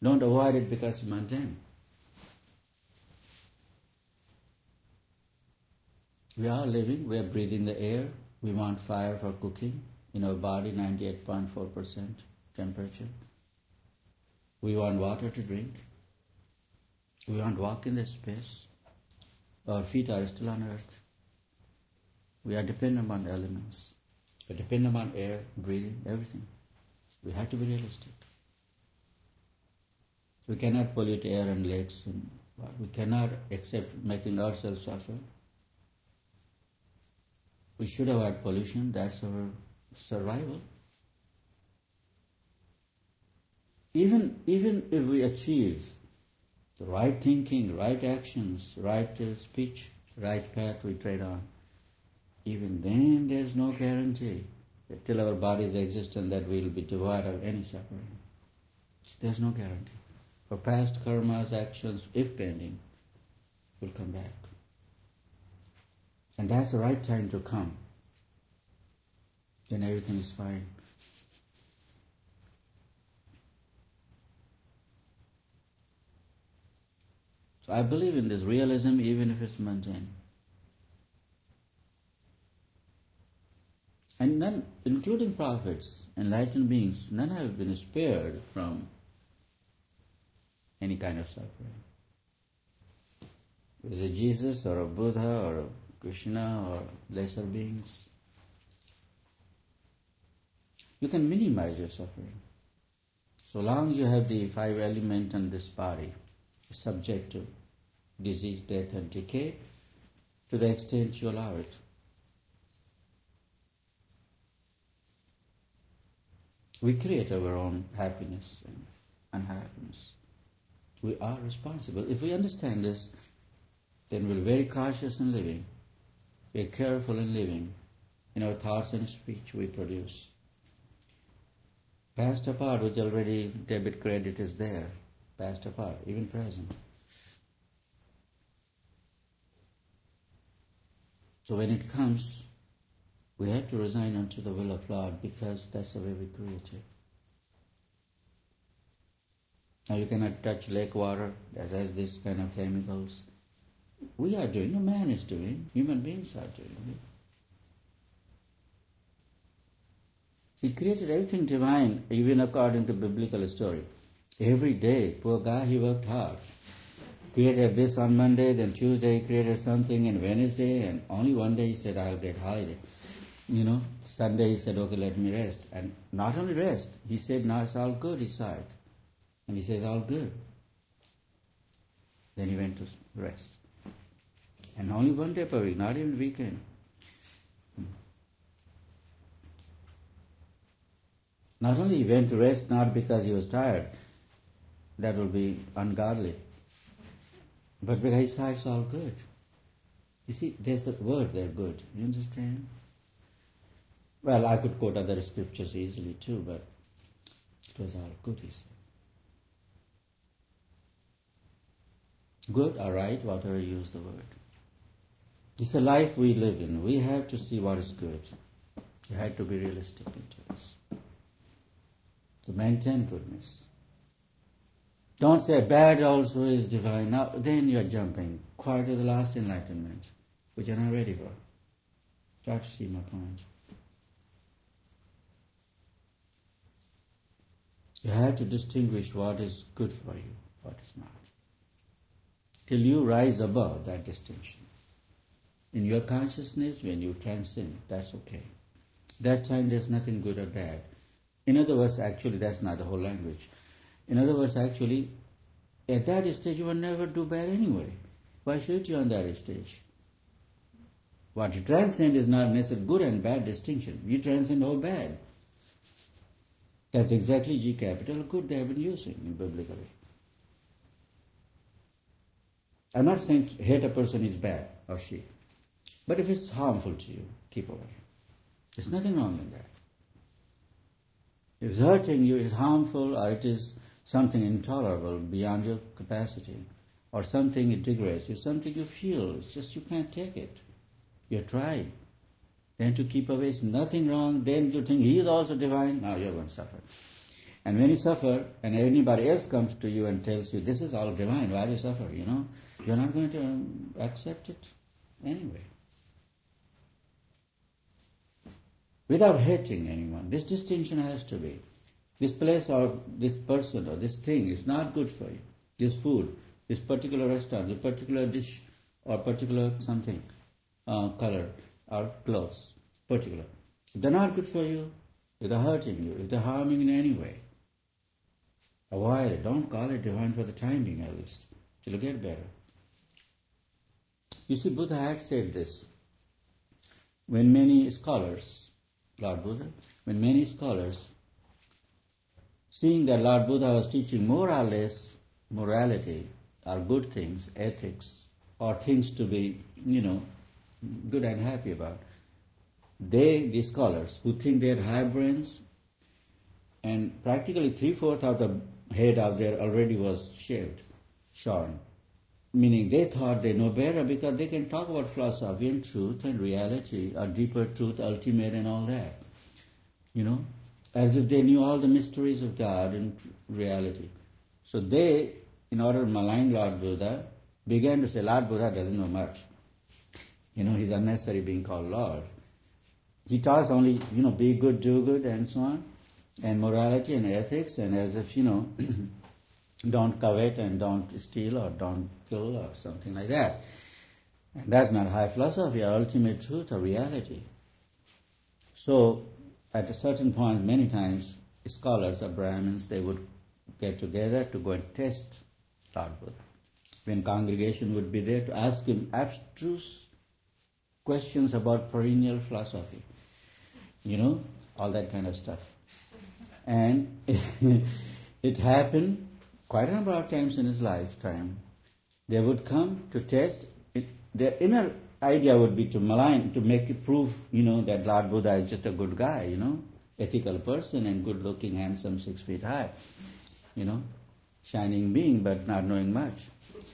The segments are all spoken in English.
Don't avoid it because it's mundane. We are living, we are breathing the air, we want fire for cooking, in our body 98.4% temperature. We want water to drink. We want to walk in this space. Our feet are still on earth. We are dependent on elements. We are dependent on air, breathing, everything. We have to be realistic. We cannot pollute air and lakes. We cannot accept making ourselves suffer. We should avoid pollution. That's our survival. Even if we achieve the right thinking, right actions, right speech, right path we tread on, even then there's no guarantee that till our bodies exist and that we'll be devoid of any suffering. There's no guarantee. For past karmas, actions, if pending, will come back. And that's the right time to come. Then everything is fine. So I believe in this realism even if it's mundane. And none, including prophets, enlightened beings, none have been spared from any kind of suffering. Is it Jesus or a Buddha or a Krishna or lesser beings? You can minimize your suffering. So long you have the 5 elements in this body, subject to disease, death and decay, to the extent you allow it. We create our own happiness and unhappiness. We are responsible. If we understand this, then we're very cautious in living. We're careful in living. In our thoughts and speech we produce. Past apart, which already debit credit is there. Past apart, even present. So when it comes, we have to resign unto the will of Lord because that's the way we created. Now you cannot touch lake water that has this kind of chemicals. We are doing, no man is doing, human beings are doing it. He created everything divine, even according to biblical story. Every day, poor guy, he worked hard. Created this on Monday, then Tuesday he created something, and Wednesday, and only one day he said, I'll get holiday. Sunday he said, okay, let me rest. And not only rest, he said, now it's all good, he sighed. And he says, all good. Then he went to rest. And only one day per week, not even weekend. Not only he went to rest, not because he was tired, that would be ungodly, but because he saw it's all good. You see, there's a word there, good. You understand? Well, I could quote other scriptures easily too, but it was all good, he said. Good or right, whatever you use the word. It's a life we live in. We have to see what is good. We have to be realistic into this. To maintain goodness. Don't say bad also is divine. Now, then you are jumping quite to the last enlightenment, which you're not ready for. Try to see my point. You have to distinguish what is good for you, what is not. Till you rise above that distinction. In your consciousness, when you transcend, that's okay. That time there's nothing good or bad. In other words, actually, that's not the whole language. In other words, actually, at that stage you will never do bad anyway. Why should you on that stage? What you transcend is not necessarily good and bad distinction. You transcend all bad. That's exactly G capital good they have been using in biblical way. I'm not saying hate a person is bad or she. But if it's harmful to you, keep away. There's nothing wrong in that. If it's hurting you, it's harmful, or it is something intolerable beyond your capacity, or something it degrades you, something you feel, it's just you can't take it. You tried. Then to keep away is nothing wrong, then you think he is also divine, now you're going to suffer. And when you suffer, and anybody else comes to you and tells you, this is all divine, why do you suffer, you're not going to accept it anyway. Without hating anyone. This distinction has to be. This place or this person or this thing is not good for you. This food, this particular restaurant, this particular dish or particular something, color or clothes, particular. If they're not good for you, if they're hurting you, if they're harming in any way, avoid it. Don't call it divine for the time being at least, till you get better. You see, Buddha had said this. When many scholars, Lord Buddha, when many scholars, seeing that Lord Buddha was teaching more or less morality or good things, ethics, or things to be, good and happy about, the scholars who think they had high brains, and practically 3/4 of the head out there already was shaved, shorn, meaning they thought they know better because they can talk about philosophy and truth and reality, or deeper truth, ultimate and all that, as if they knew all the mysteries of God and reality. So they, in order to malign Lord Buddha, began to say, Lord Buddha doesn't know much. He's unnecessary being called Lord. He talks only, be good, do good, and so on, and morality and ethics, and as if, don't covet and don't steal or don't kill or something like that. And that's not high philosophy or ultimate truth or reality. So, at a certain point, many times, scholars or Brahmins, they would get together to go and test Lord Buddha. When congregation would be there to ask him abstruse questions about perennial philosophy, all that kind of stuff. And it happened quite a number of times in his lifetime. They would come to test. Their inner idea would be to malign, to make it prove, that Lord Buddha is just a good guy, ethical person and good looking, handsome, 6 feet high, shining being, but not knowing much.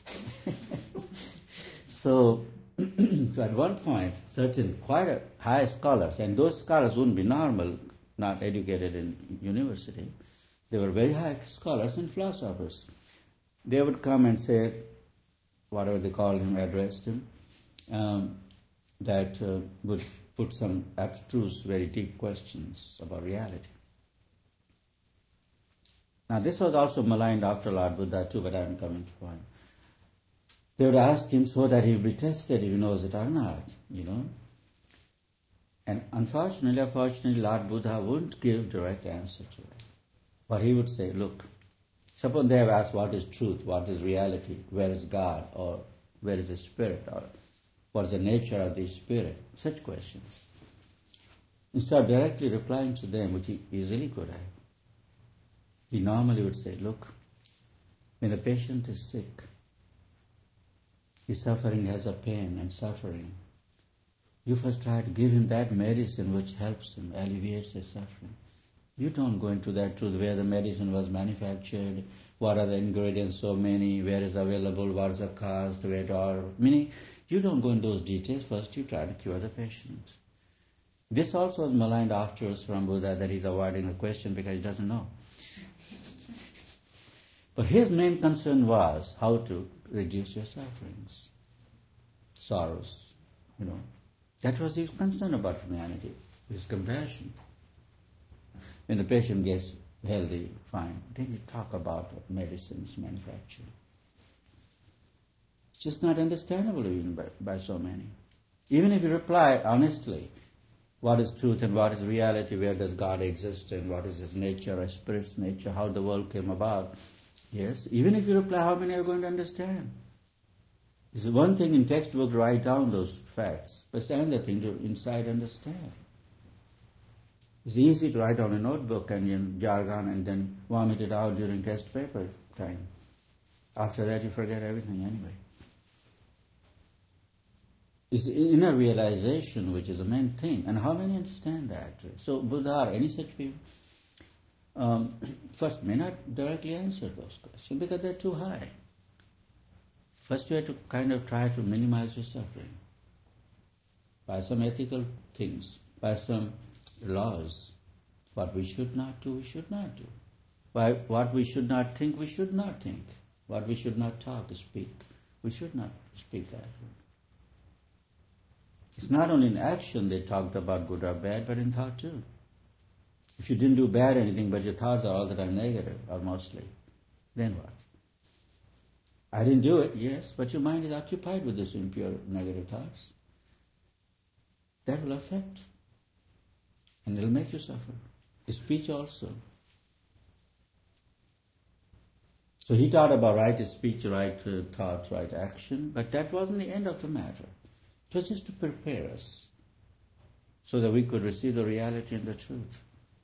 So at one point, certain quite high scholars, and those scholars wouldn't be normal, not educated in university, they were very high scholars and philosophers. They would come and say, whatever they called him, addressed him, that would put some abstruse, very deep questions about reality. Now this was also maligned after Lord Buddha too, but I am coming to point. They would ask him so that he would be tested if he knows it or not, And unfortunately, Lord Buddha wouldn't give direct answer to it. But he would say, look, suppose they have asked what is truth, what is reality, where is God, or where is the spirit, or what is the nature of the spirit, such questions. Instead of directly replying to them, which he easily could have, he normally would say, look, when the patient is sick, his suffering has a pain and suffering. You first try to give him that medicine which helps him, alleviates his suffering. You don't go into that truth, where the medicine was manufactured, what are the ingredients, so many, where is available, what is the cost, where to order. Meaning, you don't go into those details. First you try to cure the patient. This also was maligned afterwards from Buddha, that he's avoiding the question because he doesn't know. But his main concern was how to reduce your sufferings, sorrows, That was his concern about humanity, his compassion. When the patient gets healthy, fine, then you talk about medicines manufactured. It's just not understandable even by so many. Even if you reply honestly, what is truth and what is reality, where does God exist and what is his nature, a spirit's nature, how the world came about. Yes, even if you reply, how many are going to understand? It's one thing in textbook to write down those facts, but it's another thing to inside understand. It's easy to write on a notebook and in jargon and then vomit it out during test paper time. After that you forget everything anyway. It's the inner realization which is the main thing. And how many understand that? So Buddha or any such people, first may not directly answer those questions because they're too high. First you have to kind of try to minimize your suffering by some ethical things, by some laws. What we should not do, we should not do. What we should not think, we should not think. What we should not talk, speak, we should not speak that. It's not only in action they talked about good or bad, but in thought too. If you didn't do bad anything, but your thoughts are all the time negative, or mostly, then what? I didn't do it, yes, but your mind is occupied with these impure negative thoughts. That will affect, and it will make you suffer. Speech also. So he taught about right speech, right thought, right action, but that wasn't the end of the matter. It was just to prepare us so that we could receive the reality and the truth.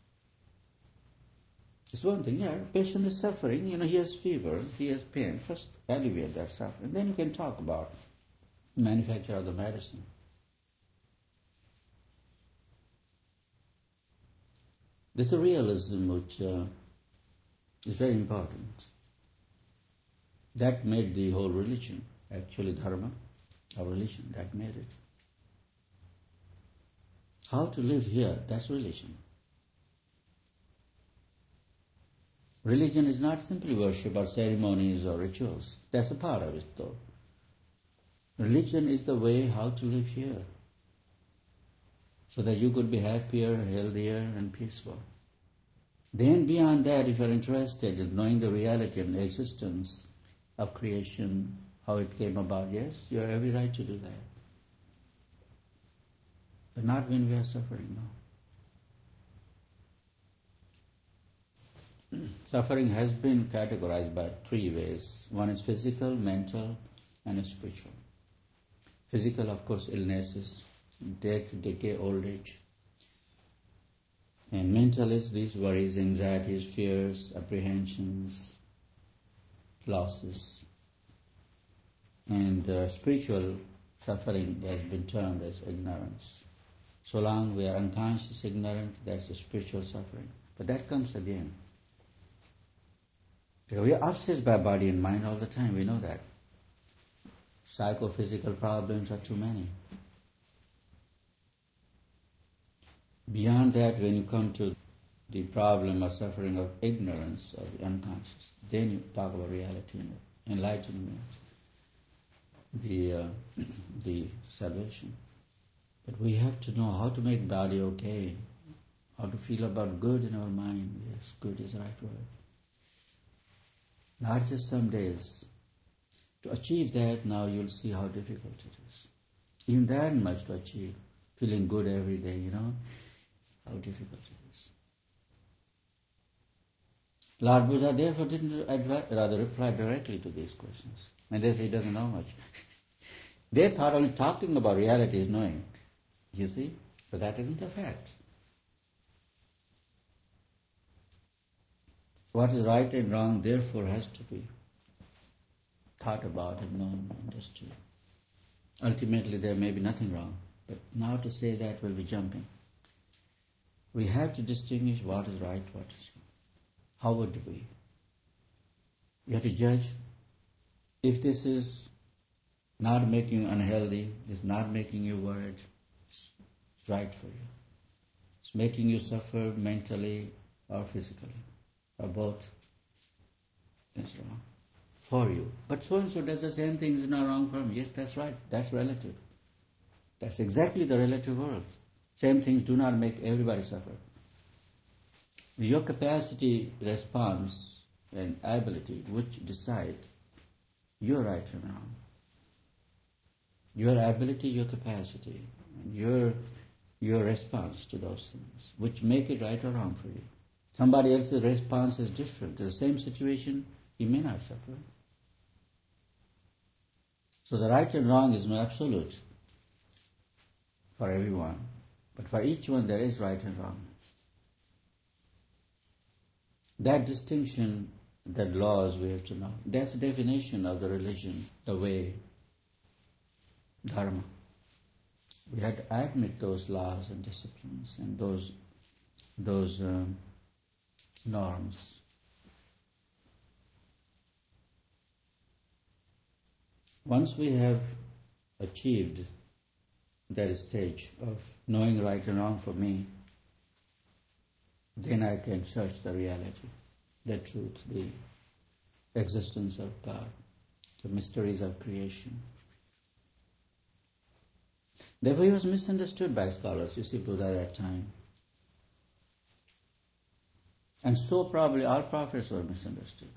It's one thing, yeah, the patient is suffering, he has fever, he has pain. First alleviate that suffering, and then you can talk about the manufacture of the medicine. This is a realism which is very important. That made the whole religion, actually dharma, our religion, that made it. How to live here, that's religion. Religion is not simply worship or ceremonies or rituals. That's a part of it though. Religion is the way how to live here, so that you could be happier, healthier, and peaceful. Then beyond that, if you're interested in knowing the reality and the existence of creation, how it came about, yes, you have every right to do that. But not when we are suffering, no. Suffering has been categorized by three ways. One is physical, mental, and spiritual. Physical, of course, illnesses, death, decay, old age. And mental is these worries, anxieties, fears, apprehensions, losses. And spiritual suffering has been termed as ignorance. So long we are unconscious, ignorant, that's the spiritual suffering. But that comes again. Because we are obsessed by body and mind all the time, we know that. Psychophysical problems are too many. Beyond that, when you come to the problem or suffering of ignorance of the unconscious, then you talk about reality and enlightenment, the salvation. But we have to know how to make body okay, how to feel about good in our mind. Yes, good is the right word. Not just some days. To achieve that, now you'll see how difficult it is. Even that much to achieve, feeling good every day, how difficult it is. Lord Buddha therefore didn't reply directly to these questions. And they say he doesn't know much. They thought only talking about reality is knowing. You see? But that isn't a fact. What is right and wrong therefore has to be thought about and known and understood. Ultimately there may be nothing wrong, but now to say that will be jumping. We have to distinguish what is right, what is wrong. How would we? You have to judge. If this is not making you unhealthy, it's not making you worried, it's right for you. It's making you suffer mentally or physically, or both. It's wrong for you. But so-and-so does the same thing, is not wrong for me. Yes, that's right. That's relative. That's exactly the relative world. Same things do not make everybody suffer. Your capacity, response, and ability which decide your right and wrong. Your ability, your capacity, and your response to those things, which make it right or wrong for you. Somebody else's response is different. To the same situation, he may not suffer. So the right and wrong is no absolute for everyone. But for each one there is right and wrong. That distinction, that laws we have to know. That's the definition of the religion, the way, dharma. We had to admit those laws and disciplines and those norms. Once we have achieved that stage of knowing right and wrong for me, then I can search the reality. the truth, the existence of God, the mysteries of creation. Therefore he was misunderstood by scholars, you see, Buddha at that time. And so probably all prophets were misunderstood.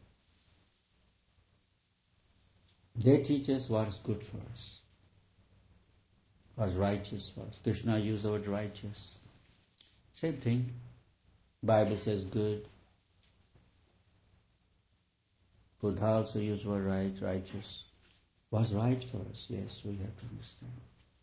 They teach us what is good for us, what is righteous for us. Krishna used the word righteous. Same thing. Bible says good. Buddha also used the word right, righteous. What's right for us? Yes, we have to understand.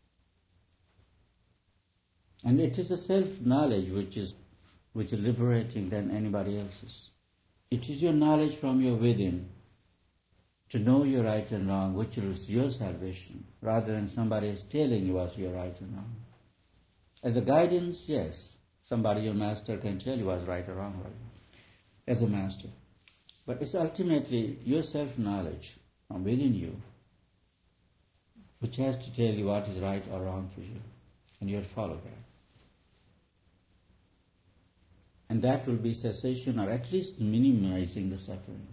And it is a self-knowledge which is liberating than anybody else's. It is your knowledge from your within to know your right and wrong, which is your salvation, rather than somebody else telling you what's your right and wrong. As a guidance, yes, somebody, your master, can tell you what's right or wrong for you, as a master. But it's ultimately your self-knowledge from within you which has to tell you what is right or wrong for you, and you have to follow that. And that will be cessation, or at least minimizing the suffering.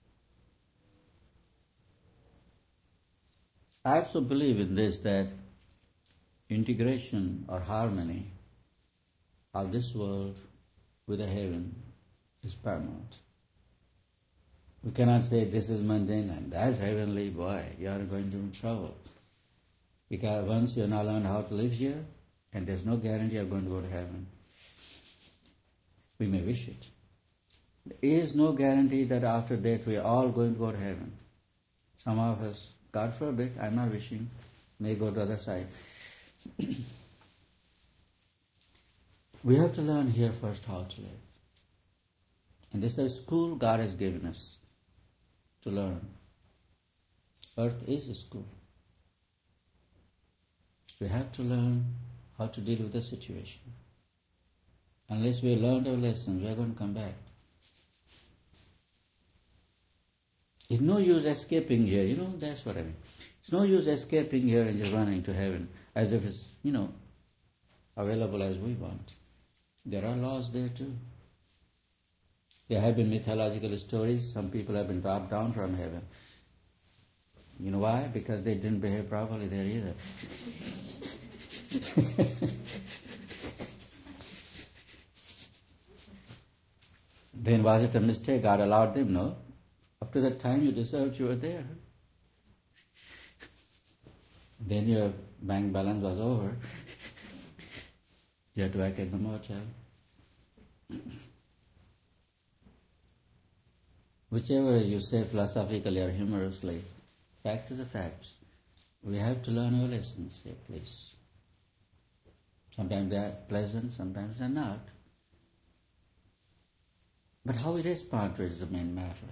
I also believe in this, that integration or harmony of this world with the heaven is paramount. We cannot say this is mundane and that's heavenly, boy, you are going to be in trouble. Because once you have not learned how to live here, and there's no guarantee you're going to go to heaven. We may wish it. There is no guarantee that after death we are all going to go to heaven. Some of us, God forbid, I'm not wishing, may go to the other side. We have to learn here first how to live. And this is a school God has given us to learn. Earth is a school. We have to learn how to deal with the situation. Unless we learn our lessons, we are going to come back. It's no use escaping here, that's what I mean. It's no use escaping here and just running to heaven as if it's, available as we want. There are laws there too. There have been mythological stories. Some people have been dropped down from heaven. You know why? Because they didn't behave properly there either. Then was it a mistake? God allowed them? No. Up to the time you deserved, you were there. Then your bank balance was over. You had to work at the motel. Whichever you say philosophically or humorously, fact is a fact. We have to learn our lessons here, please. Sometimes they are pleasant, sometimes they are not. But how we respond to it is the main matter.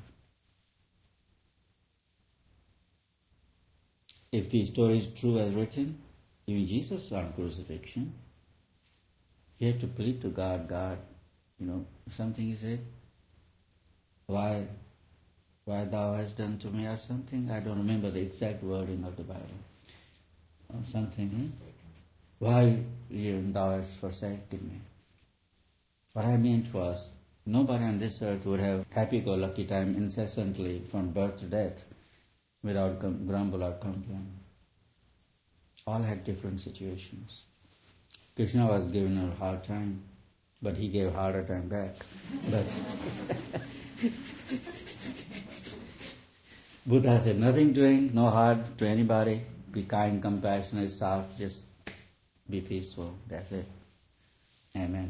If the story is true as written, even Jesus on crucifixion, he had to plead to God, something he said, why thou hast done to me or something, I don't remember the exact wording of the Bible, or something, why thou hast forsaken me. What I meant was, nobody on this earth would have happy-go-lucky time incessantly from birth to death without grumble or complain. All had different situations. Krishna was given a hard time, but he gave harder time back. But Buddha said, nothing doing, no hard to anybody, be kind, compassionate, soft, just be peaceful. That's it. Amen.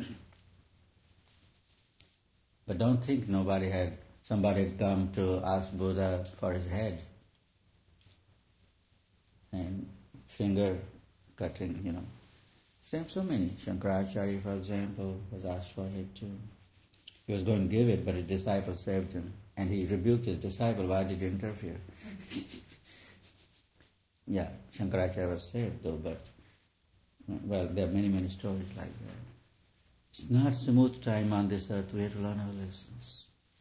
But don't think somebody had come to ask Buddha for his head. And finger cutting, So many. Shankaracharya, for example, was asked for it too. He was going to give it, but his disciple saved him. And he rebuked his disciple, why did you interfere? Yeah, Shankaracharya was saved though, but, there are many, many stories like that. It's not smooth time on this earth. We have to learn our lessons.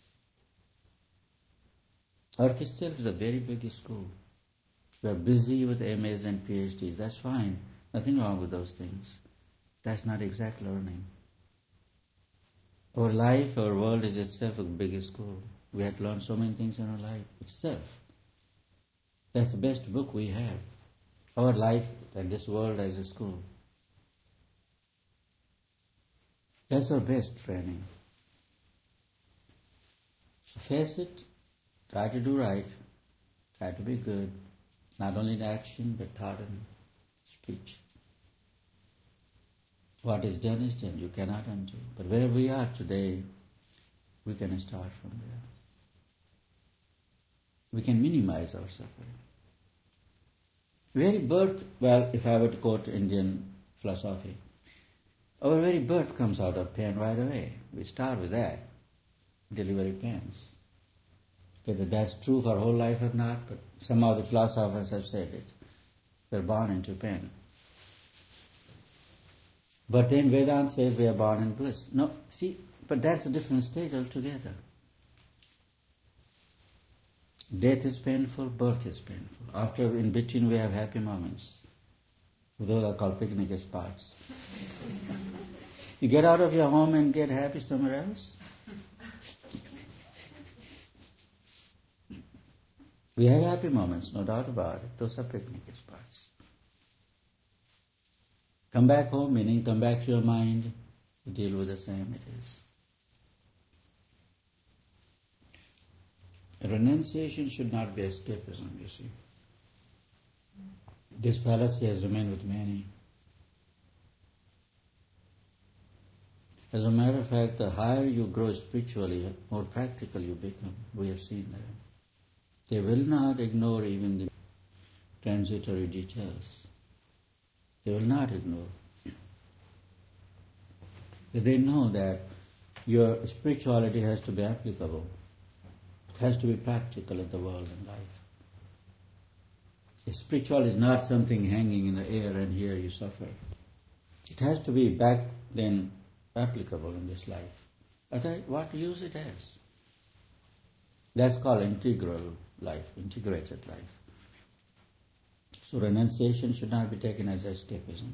Earth itself is a very big school. We are busy with MAs and PhDs. That's fine. Nothing wrong with those things. That's not exact learning. Our life, our world is itself a big school. We have learned so many things in our life itself. That's the best book we have. Our life and this world as a school. That's our best training. So face it, try to do right, try to be good, not only in action but thought and speech. What is done, you cannot undo. But where we are today, we can start from there. We can minimize our suffering. Very birth, well, if I were to quote Indian philosophy, our very birth comes out of pain right away. We start with that. Delivery pains. Whether that's true for whole life or not, but some of the philosophers have said it. We're born into pain. But then Vedanta says we are born in bliss. No, see, but that's a different stage altogether. Death is painful, birth is painful. After, in between, we have happy moments. Those are called picnic spots. You get out of your home and get happy somewhere else. We have happy moments, no doubt about it. Those are picnic spots. Come back home, meaning come back to your mind, you deal with the same it is. Renunciation should not be escapism, you see. This fallacy has remained with many. As a matter of fact, the higher you grow spiritually, more practical you become. We have seen that. They will not ignore even the transitory details. They will not ignore. They know that your spirituality has to be applicable. It has to be practical in the world and life. Spiritual is not something hanging in the air and here you suffer. It has to be back then applicable in this life. What use it has? That's called integral life, integrated life. So renunciation should not be taken as escapism.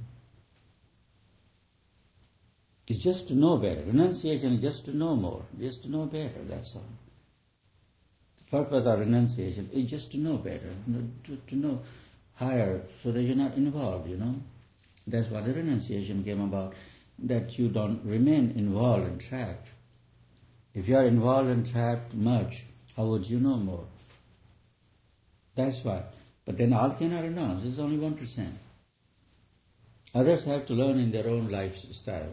It's just to know better. Renunciation is just to know more, just to know better, that's all. The purpose of renunciation is just to know better, to know higher, so that you're not involved, That's what the renunciation came about, that you don't remain involved and trapped. If you are involved and trapped much, how would you know more? That's why. But then all cannot renounce, it's only 1%. Others have to learn in their own lifestyle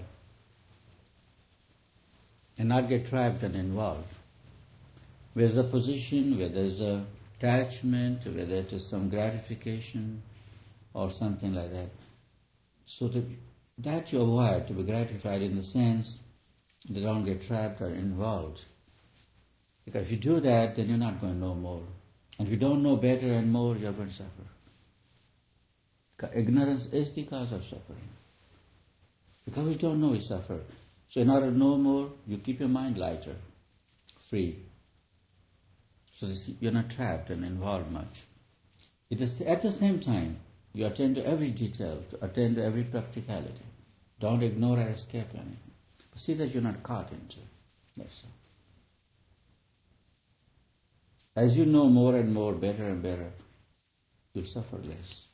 and not get trapped and involved. Where there's a position, where there's a attachment, whether it is some gratification or something like that. So that you avoid to be gratified in the sense they don't get trapped or involved. Because if you do that, then you're not going to know more. And if you don't know better and more, you're going to suffer. Ignorance is the cause of suffering. Because we don't know, we suffer. So in order to know more, you keep your mind lighter, free. So you're not trapped and involved much. It is at the same time, you attend to every detail, attend to every practicality. Don't ignore or escape anything. But see that you're not caught into it. That's all. As you know more and more, better and better, you'll suffer less.